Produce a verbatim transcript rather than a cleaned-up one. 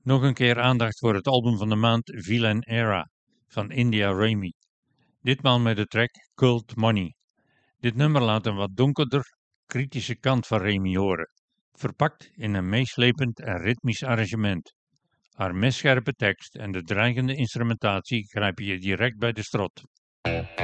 Nog een keer aandacht voor het album van de maand Villain Era van India Raymi. Ditmaal met de track Cult Money. Dit nummer laat een wat donkerder, kritische kant van Raymi horen, verpakt in een meeslepend en ritmisch arrangement. Haar messcherpe tekst en de dreigende instrumentatie grijpen je direct bij de strot.